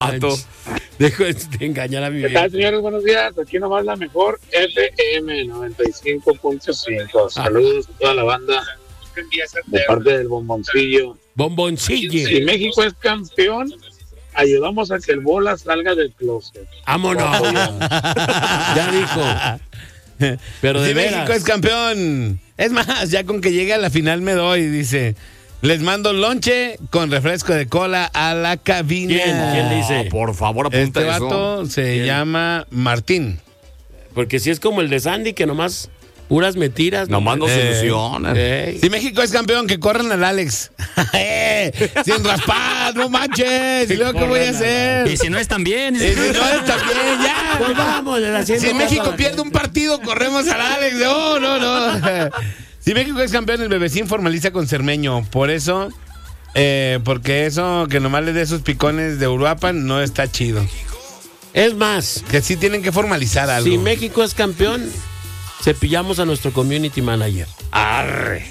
Dejo de engañar a mi ¿Qué vida. tal, señores? Buenos días. Aquí nomás la mejor FM 95.5. Saludos a toda la banda de parte del Bomboncillo. Bomboncillo. Si México es campeón, ayudamos a que el Bola salga del closet. ¡Vámonos! Ya dijo. Pero de Si veras. México es campeón. Es más, ya con que llegue a la final me doy, dice. Les mando lonche con refresco de cola a la cabina. ¿Quién dice? Por favor, apunta Este eso. vato se llama Martín. Porque si es como el de Sandy, que nomás puras mentiras. Nomás nos ilusionan. Si México es campeón, que corran al Alex. Sin raspar, no manches. ¿Y luego qué voy a hacer? Y si no están bien. Y si no está bien, ya. Pues vamos, haciendo Si caso México a la pierde gente. un partido, corremos al Alex. No. Si México es campeón, el Bebecín formaliza con Cermeño. Por eso, porque eso, que nomás le dé sus picones de Uruapan, no está chido. Es más, Que sí tienen que formalizar algo. si México es campeón, cepillamos a nuestro community manager. Arre.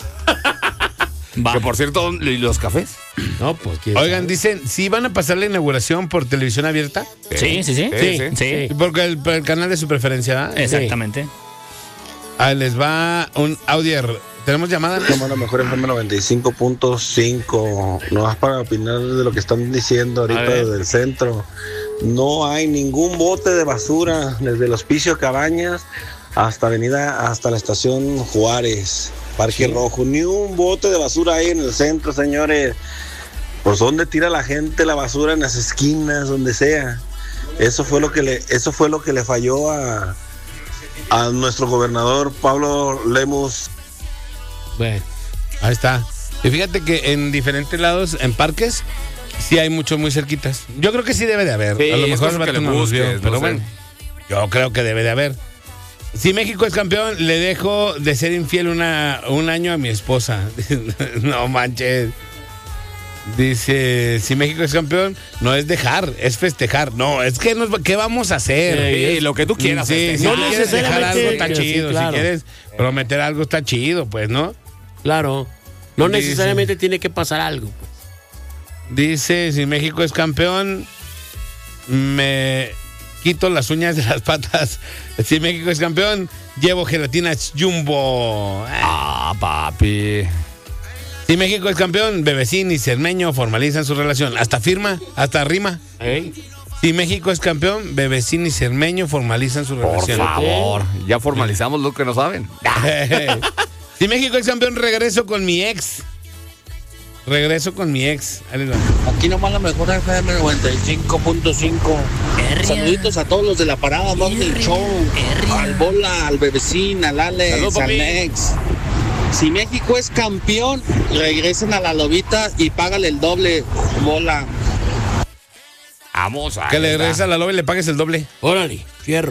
Que por cierto, ¿y los cafés? No, pues quién Oigan, sabe. dicen, ¿sí van a pasar la inauguración por televisión abierta? Sí. Sí. Porque el canal de su preferencia, ¿verdad? Exactamente. Ahí les va un audio. ¿Tenemos llamada? Somos la mejor FM 95.5. No vas para opinar de lo que están diciendo ahorita desde el centro. No hay ningún bote de basura desde el Hospicio Cabañas hasta la estación Juárez, Parque Rojo. Ni un bote de basura hay en el centro, señores. Pues ¿dónde tira la gente la basura? En las esquinas, donde sea. Eso fue lo que le falló a nuestro gobernador Pablo Lemus. Bueno, ahí está. Y fíjate que en diferentes lados, en parques, sí hay muchos muy cerquitas. Yo creo que sí debe de haber. Sí, a lo es mejor cosa el que vato le no los vio, busques, no pero sé. bueno, yo creo que debe de haber. Si México es campeón, le dejo de ser infiel un año a mi esposa. No manches. Dice, si México es campeón, no es dejar, es festejar. No, es que ¿qué vamos a hacer? Sí, lo que tú quieras. Sí, si No no quieres dejar necesariamente algo está que sí, chido. claro. Si quieres prometer algo está chido, pues, ¿no? Claro. No Dice- necesariamente tiene que pasar algo. Dice, si México es campeón, me quito las uñas de las patas. Si México es campeón, llevo gelatinas Jumbo. Papi. Si México es campeón, Bebecín y Cermeño formalizan su relación. Hasta firma, hasta rima. Si México es campeón, Bebecín y Cermeño formalizan su Por relación. favor. Ya formalizamos lo que no saben. Si México es campeón, regreso con mi ex. Ahí les va. Aquí nomás la mejor FM 95.5. Saluditos a todos los de la parada Morning Show. Al Bola, al Bebecín, al Alex, Salud, papi. al Nex. Si México es campeón, regresen a la lobita y págale el doble, Bola. Vamos a. Que le regreses a la loba y le pagues el doble. Órale, fierro.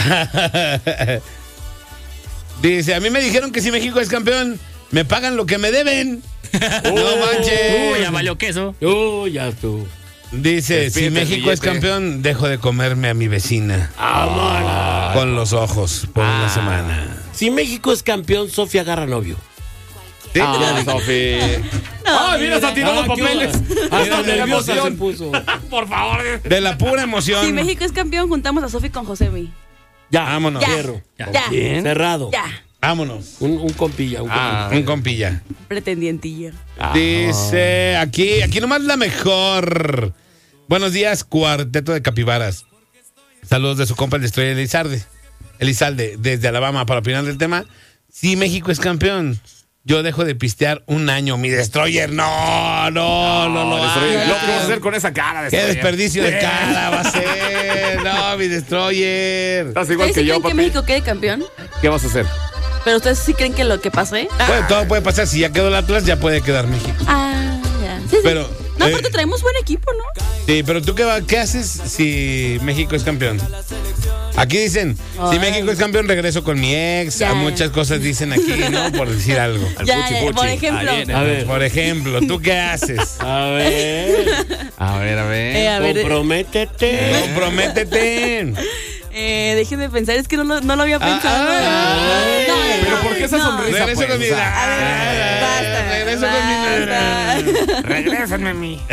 Dice, a mí me dijeron que si México es campeón, me pagan lo que me deben. No manches. Ya valió queso. Ya tú. Dice, si Despídete el México es billete. campeón, dejo de comerme a mi vecina. Con los ojos por una semana. Si México es campeón, Sofía agarra novio. ¿Sí? Sofi. No, mira, se ha tirado ¿qué papeles. onda? Hasta Mira, nerviosa emoción. se puso. Por favor. De la pura emoción. Si México es campeón, juntamos a Sofi con Josemi. Ya, Vámonos. Ya. fierro. Ya. Cerrado. Ya. Vámonos. Un compilla. Un compilla. Pretendientilla. Dice, aquí nomás la mejor. Buenos días, cuarteto de capibaras. Saludos de su compa el Destroyer Elizalde, desde Alabama, para opinar del tema. Si México es campeón, yo dejo de pistear un año. Mi Destroyer, no. Destroyer. Lo que vamos a hacer con esa cara. Qué Destroyer. desperdicio de cara va a ser. No, mi Destroyer. Estás igual ¿Ustedes que sí yo, creen que papi. México quede campeón? ¿Qué vas a hacer? ¿Pero ustedes sí creen que lo que pase? Todo puede pasar. Si ya quedó el Atlas, ya puede quedar México. Ah, ya. Sí, sí. Pero, No, porque traemos buen equipo, ¿no? Sí, pero tú qué haces si México es campeón? Aquí dicen, si Ay. México es campeón, regreso con mi ex. Ya. Muchas cosas dicen aquí, ¿no? Por decir algo. Ya, por ejemplo. A ver. Por ejemplo, ¿tú qué haces? A ver. A ver. A ver, Comprométete. Comprométete. Déjenme pensar, es que no lo había pensado. Pero ¿por qué esa sonrisa? Regreso pues? con mi... A ver, basta. Regreso con mi... Regrésenme a mí.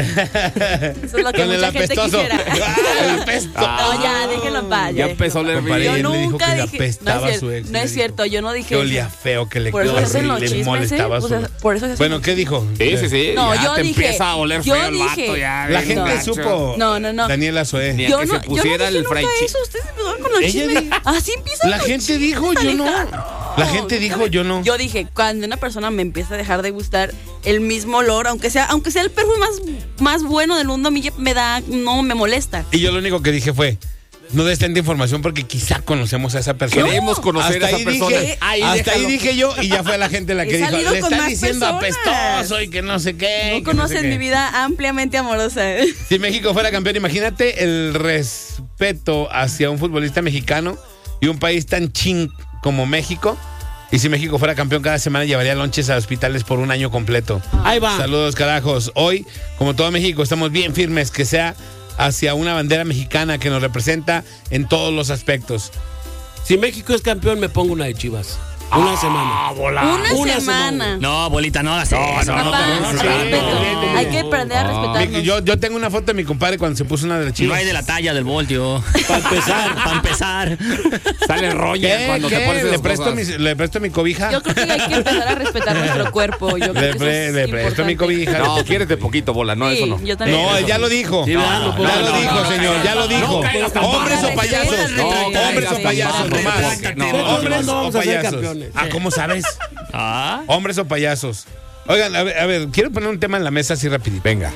Eso es lo que Con el mucha gente apestoso. quisiera. El apestoso. No, ya, déjenlo en paz. Ya empezó a oler Compadre, Yo él me dijo nunca que le dije. apestaba No a es su cierto, ex. no me es dijo. cierto, yo no dije Que olía eso. feo, que le Por eso se hacen los le chismes, molestaba a O su... sea, por eso se hacen Bueno, los ¿qué dijo? Sí. No, ya yo te dije- empieza a oler yo feo el vato dije- ya. La bien gente gacho. supo. No. Daniela Zoé. Ni a que se pusiera yo no dije el fried nunca chicken. eso, ustedes empezaron con los Ella chismes. dijo- Así empiezan La los gente chismes, dijo, yo no. Alejandro. La gente dijo, yo no. Yo dije, cuando una persona me empieza a dejar de gustar el mismo olor, aunque sea el perfume más bueno del mundo, a mí ya no me molesta. Y yo lo único que dije fue, no des tanta información porque quizá conocemos a esa persona. Queremos conocer a esa persona. Hasta ahí dije yo y ya fue la gente la que He dijo, salido le con están más diciendo personas. apestoso y que no sé qué. No conocen mi vida ampliamente amorosa. Si México fuera campeón, imagínate el respeto hacia un futbolista mexicano y un país tan ching como México. Y si México fuera campeón, cada semana llevaría lonches a hospitales por un año completo. Ahí va. Saludos, carajos. Hoy, como todo México, estamos bien firmes que sea hacia una bandera mexicana que nos representa en todos los aspectos. Si México es campeón, me pongo una de Chivas. Una semana. Una semana. No, abuelita, no hagas eso. Papá, no, respeto. no. Hay que aprender a respetarnos. Yo tengo una foto de mi compadre cuando se puso una de las No Chivas. hay de la talla del voltio. Para empezar. Sale roña ¿Qué? cuando te ¿Qué? pones esas ¿Le presto mi cobija? Yo creo que hay que empezar a respetar nuestro cuerpo. Yo creo que eso Le es presto mi importante. cobija. No, quieres de poquito, bola. No, Sí, eso no. yo también. No, él ya lo dijo. Sí, ¿verdad? No puedo- Ya lo no, dijo, no, señor, ya lo dijo. caigas tan Hombres bajo. o payasos. No, Hombres o caigas payasos, tan bajo. nomás. No, Hombres no o vamos a ser payasos. campeones. Ah, ¿cómo sabes? Ah. Hombres o payasos. Oigan, a ver, quiero poner un tema en la mesa así rapidito. Venga.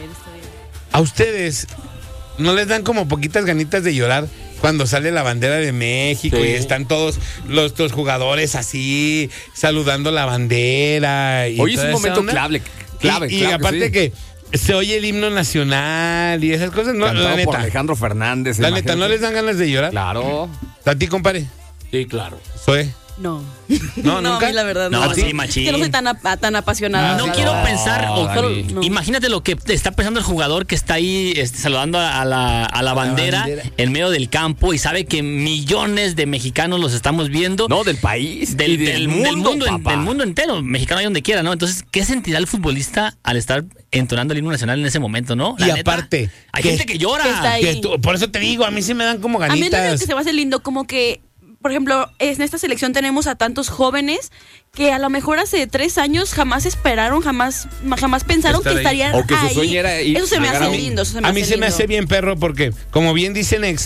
¿A ustedes no les dan como poquitas ganitas de llorar cuando sale la bandera de México Sí. y están todos los jugadores así saludando la bandera? Y Hoy es toda un esa momento onda? clave. Y aparte que se oye el himno nacional y esas cosas, no, Cantado la por neta. Alejandro Fernández. La neta, ¿no imagínate. les dan ganas de llorar? Claro. ¿A ti, compadre? Sí, claro. ¿Soy? No. No, nunca. A mí la verdad no. No, ¿A sí, ti? machín. Es que no soy tan apasionada. No Sí. quiero pensar, Dani. No. imagínate lo que está pensando el jugador que está ahí saludando a la bandera bandera. en medio del campo y sabe que millones de mexicanos los estamos viendo. No, del país. Del, y del mundo, papá. del mundo entero, mexicano ahí donde quiera, ¿no? Entonces, ¿qué sentirá el futbolista al estar entonando el himno nacional en ese momento, no? La Y neta, aparte, hay que- gente que llora. que está ahí. Por eso te digo, a mí sí me dan como A mí es lo ganitas. que se me hace lindo, como que, por ejemplo, en esta selección tenemos a tantos jóvenes que a lo mejor hace 3 años jamás esperaron, jamás pensaron Estar que ahí. estarían O que su ahí. sueño era ir- Eso se me llegar hace a- lindo. Eso se me A mí hace se me lindo. hace bien perro porque, como bien dice Nex,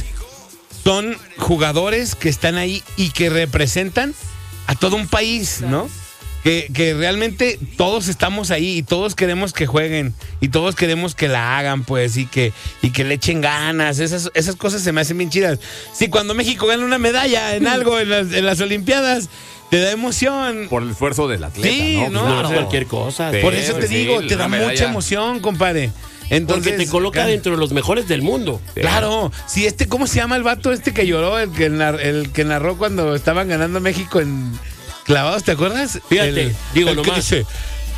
son jugadores que están ahí y que representan a todo un país, ¿no? Que realmente todos estamos ahí y todos queremos que jueguen y todos queremos que la hagan, pues, y que le echen ganas. Esas cosas se me hacen bien chidas. Si cuando México gana una medalla en algo en las Olimpiadas, te da emoción. Por el esfuerzo del atleta, Sí, ¿no? ¿no? Claro. No es cualquier cosa. Sí. Por eso te sí, digo, te la da medalla. mucha emoción, compadre. Entonces, Porque te coloca dentro de los mejores del mundo. Claro, si ¿cómo se llama el vato que lloró, el que narró cuando estaban ganando México en clavados, ¿te acuerdas? Fíjate, digo el que nomás. dice,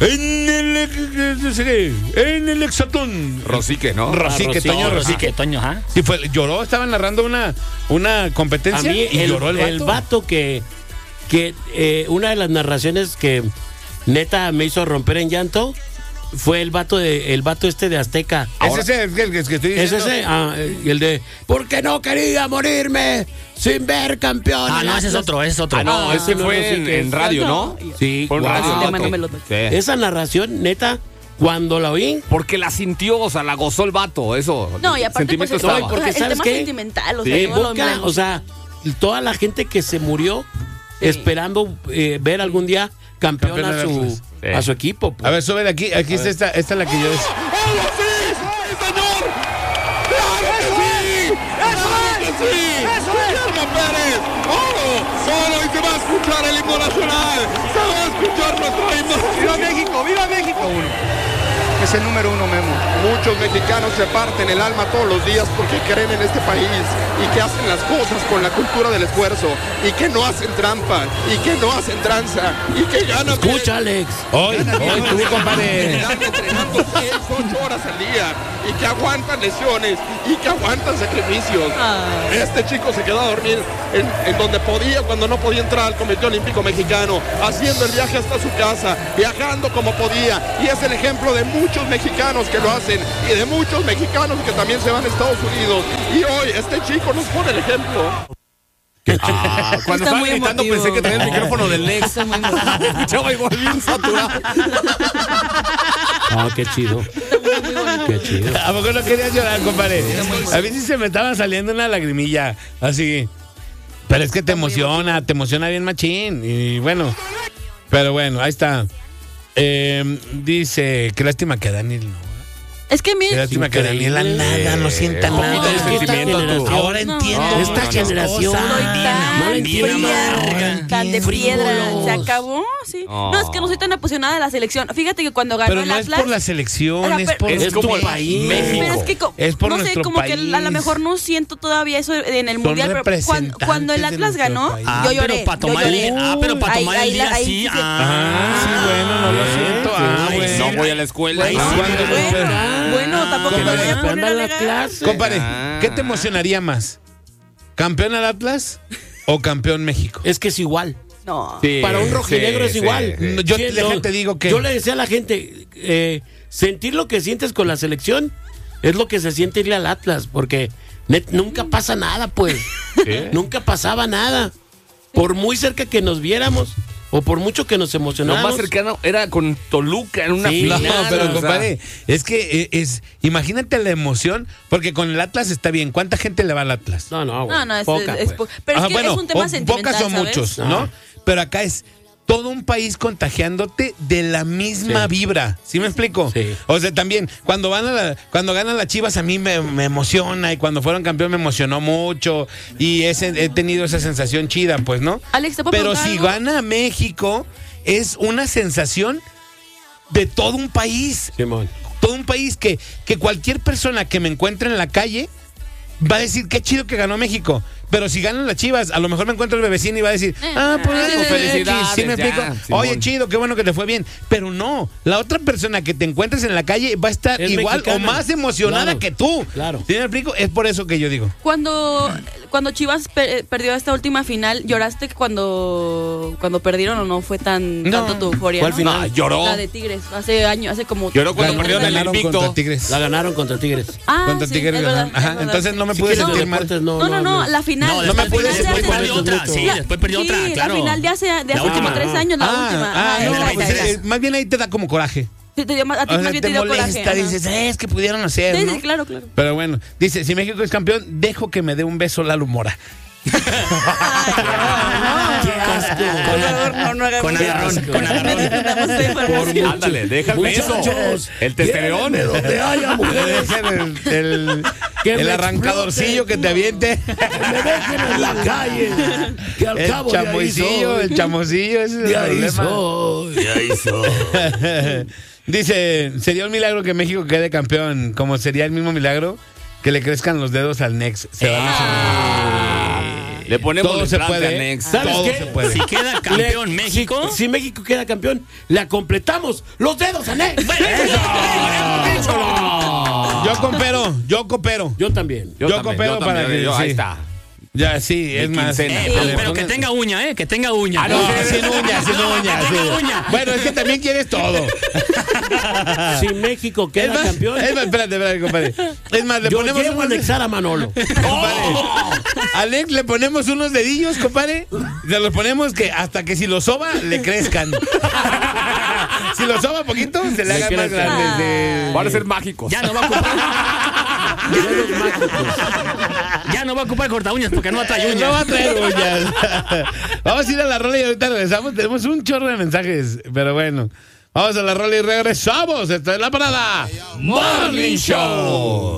en el hexatón. Rosique, ¿no? Rosique, Rosique, Toño Rosique. que Toño, ajá. Sí, lloró, estaban narrando una A competencia mí, y lloró el vato que una de las narraciones que neta me hizo romper en llanto fue el vato este de Azteca. Ese es el que estoy diciendo. ¿Es ese? El de porque no quería morirme sin ver campeón. Ah, no, ese es otro, ese es otro. Ah, no, ese no, fue no sé en, qué en es. radio, ¿no? Sí, Fue en guau. radio. Ese tema vato. no me lo toques. Sí. Esa narración, neta, cuando la oí, Porque la sintió, o sea, la gozó el vato, eso. No, y aparte, pues, Sentimiento es, estaba. No, porque el ¿sabes tema qué? sentimental, o sí, sea, todo lo busca, mismo. o sea, toda la gente que se murió esperando ver algún día campeón Campeón de a su, Atlas. Sí. a su equipo. pues. A ver, sube aquí está esta es la que yo decía. Solo y se va a escuchar el himno nacional. Se va a escuchar nuestro himno. ¡Viva México! ¡Viva México! es el número 1, Memo. Muchos mexicanos se parten el alma todos los días porque creen en este país y que hacen las cosas con la cultura del esfuerzo y que no hacen trampa y que no hacen tranza y que ganan. Escucha, Alex. Hoy tú, compadre. Están entrenando 6, 8 horas al día y que aguantan lesiones y que aguantan sacrificios. Este chico se quedó a dormir en donde podía, cuando no podía entrar al Comité Olímpico Mexicano, haciendo el viaje hasta su casa, viajando como podía, y es el ejemplo de muchos mexicanos que lo hacen y de muchos mexicanos que también se van a Estados Unidos, y hoy este chico nos pone el ejemplo. Cuando Está estaba muy gritando emotivo. pensé que traía el micrófono del Nex. Está muy emotivo. Escuchaba igual bien saturado. Ah, qué chido. Qué chido. ¿A poco no querías llorar, compadre? A mí sí se me estaba saliendo una lagrimilla, así. Pero es que te emociona bien machín. Y bueno, pero bueno, ahí está. Dice, qué lástima que Daniel no. Es que Qué mira, lástima que Daniela nada, no sienta un poquito nada. de sentimiento, tú. Ahora No. entiendo. No, Esta no, generación soy no la tan entiendo. fría, tan de piedra. Frívolos. Se acabó, sí. Oh. No, es que no soy tan apasionada de la selección. Fíjate que cuando ganó Pero el no es Atlas. por la selección, O sea, es pero- por Es como el nuestro país. México. Pero es que Es por no sé, nuestro como que a lo país. mejor no siento todavía eso en el Son mundial, pero representantes cuando el de Atlas nuestro ganó, país. yo lloré. pero para tomar yo el lloré. día. Pero para tomar el día ahí sí. sí que- Sí, bueno, no lo siento. No voy a la escuela. Ahí sí. Bueno, tampoco me voy a Anda poner a la alegar. clase. Compadre, ¿qué te emocionaría más? ¿Campeón al Atlas o campeón México? Es que es igual. No. Sí, Para un rojinegro sí, es igual. sí, sí. No, yo te digo que Yo le decía a la gente, sentir lo que sientes con la selección es lo que se siente irle al Atlas, porque nunca pasa nada, pues. Nunca pasaba nada. Por muy cerca que nos viéramos, o por mucho que nos Lo emocionáramos. más cercano era con Toluca en una Sí, No, final. pero o sea, compadre, es que imagínate la emoción, porque con el Atlas está bien. ¿Cuánta gente le va al Atlas? No, güey, No, es poca, es pues. pero es Ajá, que bueno, es un tema o sentimental, pocas o ¿sabes? muchos, ¿no? Ajá. Pero acá es todo un país contagiándote de la misma Sí. vibra. ¿Sí me explico? Sí. O sea, también, cuando ganan las Chivas a mí me emociona, y cuando fueron campeón me emocionó mucho, y he tenido esa sensación chida, pues, ¿no? Alex, ¿te puedo Pero preguntar si algo? gana México, es una sensación de todo un país. Simón. Todo un país que cualquier persona que me encuentre en la calle va a decir qué chido que ganó México. Pero si ganan las Chivas, a lo mejor me encuentro el bebecín y va a decir, pues felicidades, ¿sí me ya, explico? Simón. Oye, chido, qué bueno que te fue bien. Pero no, la otra persona que te encuentres en la calle va a estar Es igual mexicana. o más emocionada Claro, que tú. claro. ¿Sí me explico? Es por eso que yo digo. Cuando Chivas perdió esta última final, ¿lloraste cuando perdieron o no fue No. tanto tu euforia? ¿Cuál ¿no? final? No, lloró. La de Tigres, hace años, hace como... Lloró cuando Ganaron perdieron el invicto. contra Tigres. La ganaron contra Tigres. Ah, Contra sí, Tigres es verdad, ganaron. Ajá, es verdad, entonces sí. no me Si pude quieres de sentir mal. deportes, No, la final. No, la me final pude de sentir hace- Después perdió mucho. otra. Sí, después perdió otra, Sí, claro. la final de hace La última. como 3 años, la última. No, esa, pues, esa, esa. más bien ahí te da como coraje. Sí, te dio más- a ti O más sea, bien te te dio molesta, coraje. ajá. dices, es que pudieron hacer, Sí, ¿no? sí, claro. Pero bueno, dice, si México es campeón, dejo que me dé un beso Lalo Mora. Con agarrón, con agarrón. Ándale, déjame eso. Muchachos, El testerón. llévenme donde haya mujeres. Que El me arrancadorcillo que te aviente. Que me dejen en la calle. Que al El cabo de ahí chamoycillo, soy. el chamoycillo, ese es De el ahí problema. soy. De ahí soy. Dice, sería un milagro que México quede campeón, como sería el mismo milagro que le crezcan los dedos al Nex. Se va a mencionar. Le ponemos Todo el se plan puede. de Nex. ¿Sabes Todo qué? se puede. Si queda campeón México. Si México queda campeón, le completamos los dedos a Nex. Yo coopero. Yo también. Yo coopero para que- Ahí sí. está. Ya, sí, es Mi más. quincena. Pero que tenga uña, que tenga uña. No, sin uñas, sin uñas. que tenga sí. uña. Bueno, es que también quieres todo. Si México Es queda más, campeón, espérate, compadre. Es más, le yo ponemos llevo a unos, anexar a Manolo. compadre. Alex, le ponemos unos dedillos, compadre. Se los ponemos que hasta que si lo soba, le crezcan. Si lo soba poquito, se le Le hagan más crezcan. grandes. de- Van a ser mágicos. Ya no va a ocupar. Ya no va a ocupar corta uñas porque no trae No va uñas. a traer uñas. Vamos a ir a la rola y ahorita regresamos. Tenemos un chorro de mensajes, pero bueno. Vamos a la rola y regresamos. Esta es La Parada Morning Show.